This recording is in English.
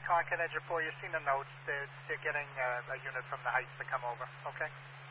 Concord Edge 4. You've seen the notes. They're getting a unit from the Heights to come over. Okay?